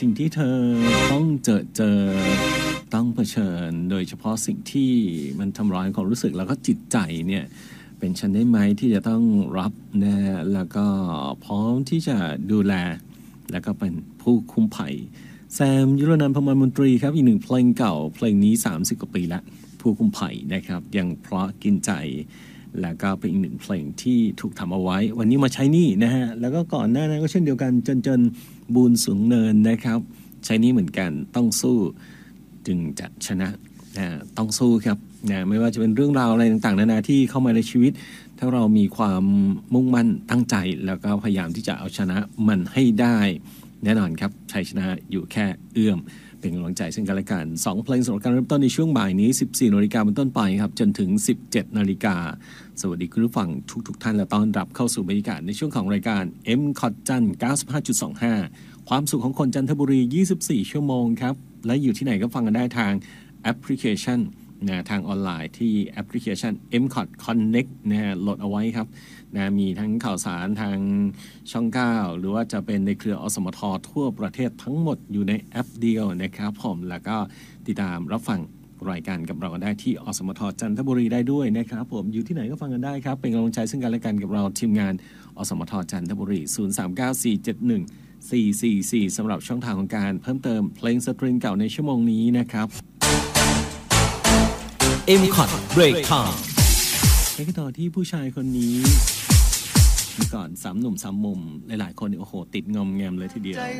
สิ่งที่เธอต้องเจอต้องเผชิญโดยเฉพาะสิ่งที่มันทำร้ายความรู้สึกแล้วก็จิตใจเนี่ยเป็นฉันได้ไหมที่จะต้องรับนะแล้วก็พร้อมที่จะดูแลแล้วก็เป็นผู้คุ้มภัยแซมยุรนันท์ พมรมนตรีครับอีกหนึ่งเพลงเก่าเพลงนี้30กว่าปีละผู้คุ้มภัยนะครับยังเพราะกินใจแล้วก็เป็นอีกหนึ่งเพลงที่ถูกทำเอาไว้วันนี้มาใช้นี่นะฮะแล้วก็ก่อนหน้านั้นก็เช่นเดียวกันจนบูนสูงเนินนะครับใช้นี่เหมือนกันต้องสู้จึงจะชนะต้องสู้ครับนะไม่ว่าจะเป็นเรื่องราวอะไรต่างๆนานาที่เข้ามาในชีวิตถ้าเรามีความมุ่งมั่นตั้งใจแล้วก็พยายามที่จะเอาชนะมันให้ได้แน่นอนครับชัยชนะอยู่แค่เอื้อมเป็นกำลังใจซึ่งกันและกัน2เพลงสำหรับการเริ่มต้นในช่วงบ่ายนี้ 14 น.เป็นต้นไปครับจนถึง 17 น.สวัสดีคุณผู้ฟังทุกท่านและต้อนรับเข้าสู่บรรยากาศในช่วงของรายการ M.Cot จันทร์ 95.25 ความสุขของคนจันทบุรี 24 ชั่วโมงครับและอยู่ที่ไหนก็ฟังกันได้ทางแอปพลิเคชันนะทางออนไลน์ที่แอปพลิเคชัน M.Cot Connect นะโหลดเอาไว้ครับนะมีทั้งข่าวสารทางช่อง 9 หรือว่าจะเป็นในเครืออสมททั่วประเทศทั้งหมดอยู่ในแอปเดียวนะครับผมแล้วก็ติดตามรับฟังรายการกับเราได้ที่อสมทจันทบุรีได้ด้วยนะครับผมอยู่ที่ไหนก็ฟังกันได้ครับเป็นกำลังใจซึ่งกันและกันกับเราทีมงานอสมทจันทบุรี0394714444สำหรับช่องทางของการเพิ่มเติมเพลงสตริงเก่าในชั่วโมงนี้นะครับ M.Cot Break Time ไปกันต่อที่ผู้ชายคนนี้ก่อน3 หนุ่ม 3 มุมหลายๆคนโอ้โหติดงอมแงมเลยทีเดียว